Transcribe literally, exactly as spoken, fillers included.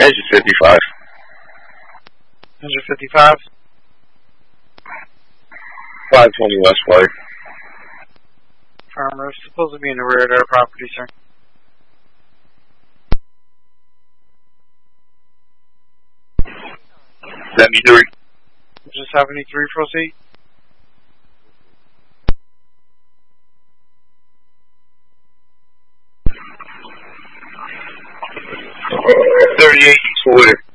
Engine fifty-five. Engine fifty-five. five twenty West Flight. Farmer, supposed to be in the rear of their property, sir. seventy-three. Engine seventy-three, proceed. thirty-eight East Woodard.